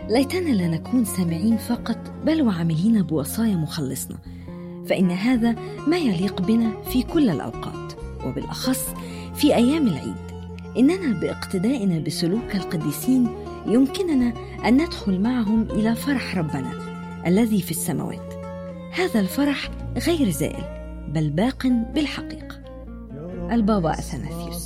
ليتنا لا نكون سامعين فقط بل وعاملين بوصايا مخلصنا، فإن هذا ما يليق بنا في كل الأوقات، وبالأخص في أيام العيد. إننا باقتدائنا بسلوك القديسين يمكننا أن ندخل معهم إلى فرح ربنا الذي في السماوات. هذا الفرح غير زائل بل باق بالحقيقة. البابا أثناسيوس.